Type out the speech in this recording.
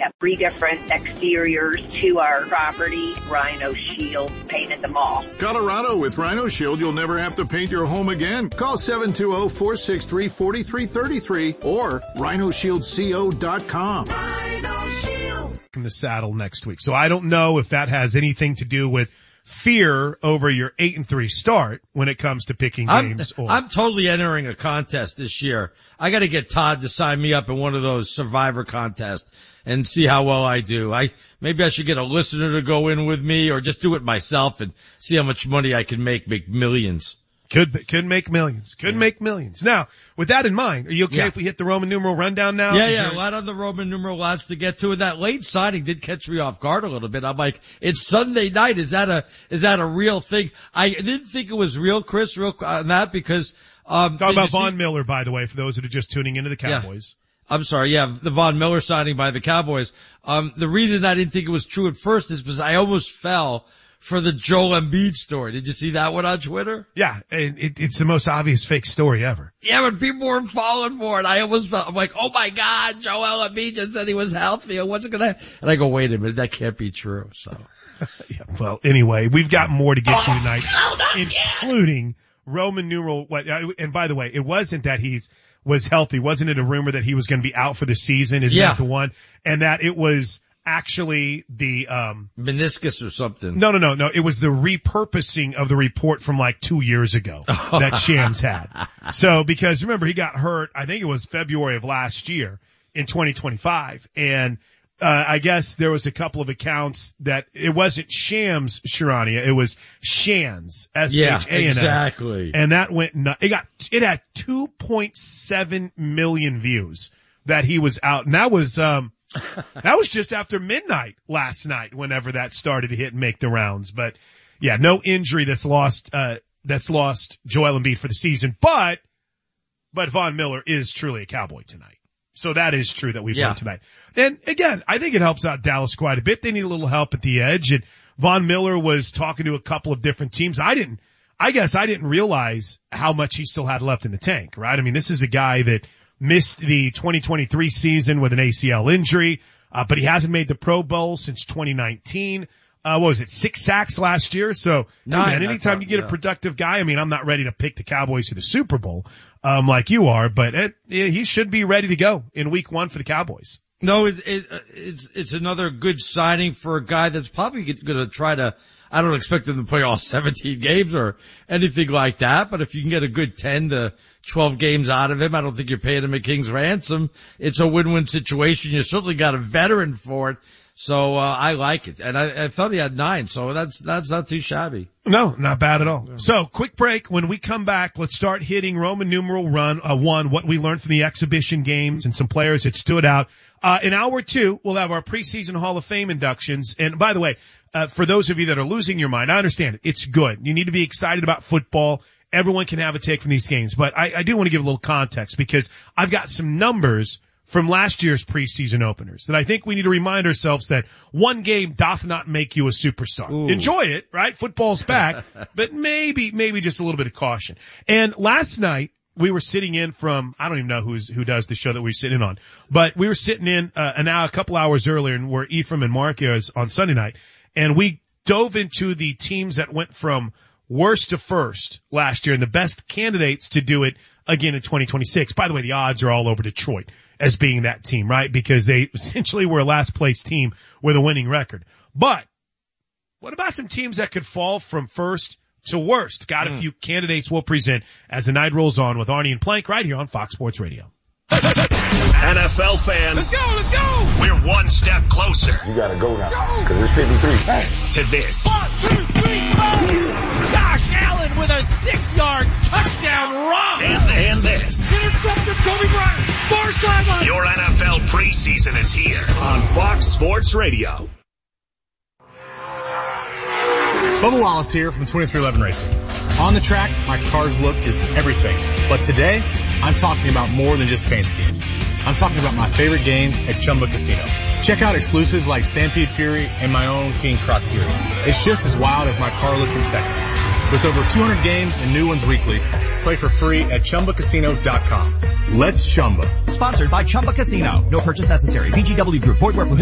have 3 different exteriors to our property. Rhino Shield painted them all. Colorado, with Rhino Shield, you'll never have to paint your home again. Call 720-463-4333 or rhinoshieldco.com. Rhino Shield. From the saddle next week. So I don't know if that has anything to do with fear over your 8-3 start when it comes to picking games. I'm totally entering a contest this year. I got to get Todd to sign me up in one of those Survivor contests and see how well I do. Maybe I should get a listener to go in with me or just do it myself and see how much money I can make millions. Could make millions. Make millions. Now, with that in mind, are you okay if we hit the Roman numeral rundown now? Yeah, a lot of the Roman numeral lots to get to. And that late signing did catch me off guard a little bit. I'm like, it's Sunday night. Is that a real thing? I didn't think it was real, Chris, on that because, talking about Von Miller, by the way, for those that are just tuning into the Cowboys. Yeah. I'm sorry, the Von Miller signing by the Cowboys. The reason I didn't think it was true at first is because I almost fell for the Joel Embiid story. Did you see that one on Twitter? Yeah, it's the most obvious fake story ever. Yeah, but people were falling for it. I almost felt, I'm like, oh my God, Joel Embiid just said he was healthy. What's it gonna, and I go, wait a minute, that can't be true, so. Yeah, well, anyway, we've got more to get to tonight, including Roman numeral, and by the way, it wasn't that was healthy. Wasn't it a rumor that he was going to be out for the season? Isn't that the one? And that it was actually the meniscus or something. No. It was the repurposing of the report from like 2 years ago that Shams had. So because remember he got hurt, I think it was February of last year in 2025, and I guess there was a couple of accounts that it wasn't Shams Sharania, it was Shans, S-H-A-N-S. Yeah, exactly. And that went it had 2.7 million views that he was out, and that was just after midnight last night, whenever that started to hit and make the rounds. But yeah, no injury that's lost Joel Embiid for the season, but Von Miller is truly a Cowboy tonight. So that is true that we've learned tonight. And again, I think it helps out Dallas quite a bit. They need a little help at the edge, and Von Miller was talking to a couple of different teams. I guess I didn't realize how much he still had left in the tank, right? I mean, this is a guy that missed the 2023 season with an ACL injury, but he hasn't made the Pro Bowl since 2019. What was it, 6 sacks last year? So, man, anytime you get a productive guy, I mean, I'm not ready to pick the Cowboys to the Super Bowl, like you are, but he should be ready to go in week 1 for the Cowboys. No, it's another good signing for a guy that's probably going to try to, I don't expect him to play all 17 games or anything like that, but if you can get a good 10 to 12 games out of him, I don't think you're paying him a king's ransom. It's a win-win situation. You certainly got a veteran for it. So, I like it. And I thought he had 9, so that's not too shabby. No, not bad at all. So, quick break. When we come back, let's start hitting Roman numeral 1, what we learned from the exhibition games and some players that stood out. In hour 2, we'll have our preseason Hall of Fame inductions. And by the way, for those of you that are losing your mind, I understand it. It's good. You need to be excited about football. Everyone can have a take from these games. But I do want to give a little context because I've got some numbers from last year's preseason openers that I think we need to remind ourselves that one game doth not make you a superstar. Ooh. Enjoy it, right? Football's back, but maybe just a little bit of caution. And last night, we were sitting in from, I don't even know who does the show that we're sitting on, but we were sitting in a couple hours earlier, and we're Ephraim and Mark on Sunday night, and we dove into the teams that went from worst to first last year and the best candidates to do it again in 2026. By the way, the odds are all over Detroit as being that team, right? Because they essentially were a last place team with a winning record. But what about some teams that could fall from first to worst? Got a few candidates we'll present as the night rolls on with Arnie and Plank right here on Fox Sports Radio. NFL fans, let's go! We're one step closer. You gotta go now, because it's 53. Hey. To this. 1, 2, 3, 4! Josh Allen with a 6-yard touchdown run! And this. Intercepted Kobe Bryant, far sideline. Your NFL preseason is here on Fox Sports Radio. Bubba Wallace here from 2311 Racing. On the track, my car's look is everything. But today, I'm talking about more than just paint schemes. I'm talking about my favorite games at Chumba Casino. Check out exclusives like Stampede Fury and my own King Croc Fury. It's just as wild as my car look in Texas. With over 200 games and new ones weekly, play for free at ChumbaCasino.com. Let's Chumba. Sponsored by Chumba Casino. No purchase necessary. VGW Group. Void where prohibited.